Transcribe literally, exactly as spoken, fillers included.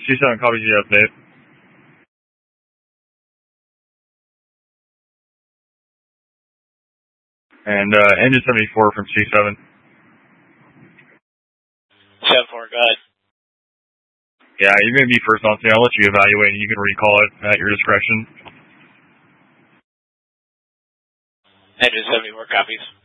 C seven copies you update. And uh, engine seventy-four from C seven. seven four, go ahead. Yeah, you're going to be first on scene. I'll let you evaluate and you can recall it at your discretion. Engine seventy-four copies.